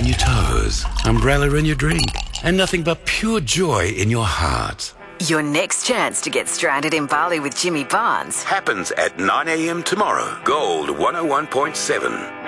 in your toes, umbrella in your drink, and nothing but pure joy in your heart. Your next chance to get stranded in Bali with Jimmy Barnes Happens at 9 a.m. tomorrow. Gold 101.7.